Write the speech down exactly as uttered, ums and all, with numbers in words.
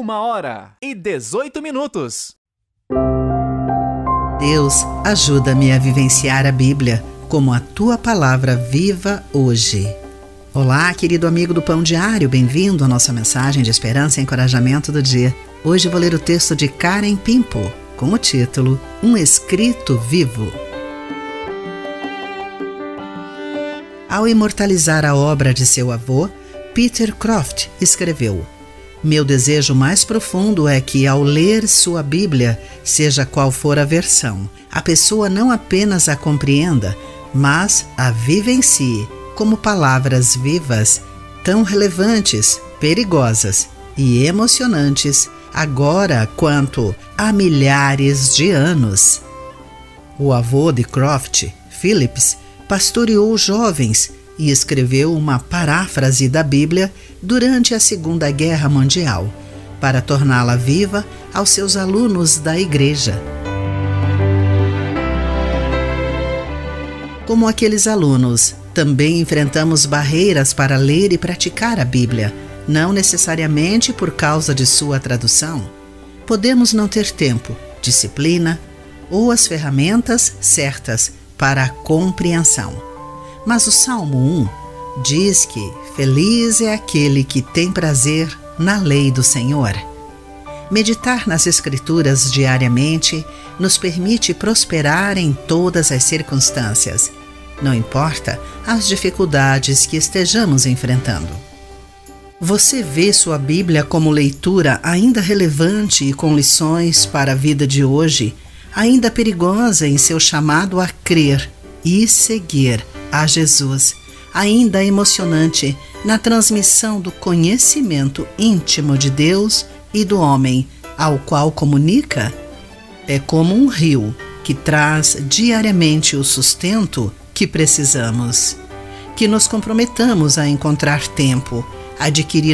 Uma hora e dezoito minutos. Deus, ajuda-me a vivenciar a Bíblia como a Tua palavra viva hoje. Olá, querido amigo do Pão Diário, bem-vindo à nossa mensagem de esperança e encorajamento do dia. Hoje vou ler o texto de Karen Pimpo, com o título Um Escrito Vivo. Ao imortalizar a obra de seu avô, Peter Croft escreveu: meu desejo mais profundo é que, ao ler sua Bíblia, seja qual for a versão, a pessoa não apenas a compreenda, mas a vivencie como palavras vivas, tão relevantes, perigosas e emocionantes, agora quanto há milhares de anos. O avô de Croft, Phillips, pastoreou jovens e escreveu uma paráfrase da Bíblia durante a Segunda Guerra Mundial, para torná-la viva aos seus alunos da igreja. Como aqueles alunos, também enfrentamos barreiras para ler e praticar a Bíblia, não necessariamente por causa de sua tradução. Podemos não ter tempo, disciplina ou as ferramentas certas para a compreensão. Mas o Salmo um diz que feliz é aquele que tem prazer na lei do Senhor. Meditar nas Escrituras diariamente nos permite prosperar em todas as circunstâncias, não importa as dificuldades que estejamos enfrentando. Você vê sua Bíblia como leitura ainda relevante e com lições para a vida de hoje, ainda perigosa em seu chamado a crer e seguir a Jesus, ainda emocionante na transmissão do conhecimento íntimo de Deus e do homem, ao qual comunica? É como um rio que traz diariamente o sustento que precisamos. Que nos comprometamos a encontrar tempo, adquirir